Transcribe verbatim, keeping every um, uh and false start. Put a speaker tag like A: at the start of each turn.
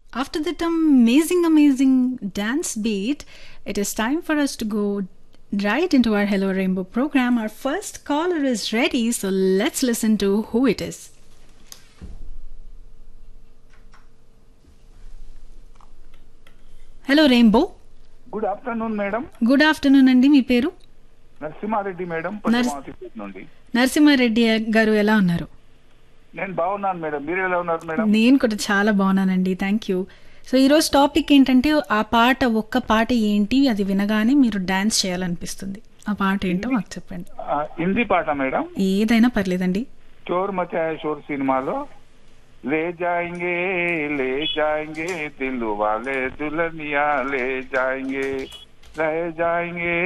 A: After that amazing, amazing dance beat, it is time for us to go right into our Hello Rainbow program. Our first caller is ready, so let's listen to who it is. Hello Rainbow.
B: Good afternoon madam.
A: Good afternoon అండి. మీ పేరు?
B: Narasimha Reddy madam,
A: nurse-
B: పశ్చిమావతి నుండి.
A: నరసింహారెడ్డి గారు ఎలా ఉన్నారు?
B: నేను బాగున్నాను madam, మీరు ఎలా ఉన్నారు మేడం?
A: నేను కూడా చాలా బాగున్నానండి. Thank you. సో ఈరోజు టాపిక్ ఏంటంటే ఆ పాట, ఒక్క పాట ఏంటి అది వినగానే మీరు డాన్స్ చేయాలనిపిస్తుంది. ఆ పాట ఏంటో మాకు చెప్పండి.
B: ఆ, హిందీ పాట మేడం.
A: ఏదైనా పర్లేదండి.
B: చోర్ మచాయే షోర్ సినిమాలో లే జాయింగే లే జాయింగే దిల్ వాలే దుల్హనియా లే జాయింగే లే జాయింగే